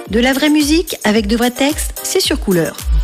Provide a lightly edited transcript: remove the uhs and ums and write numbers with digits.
De la vraie musique avec de vrais textes, c'est sur Couleur.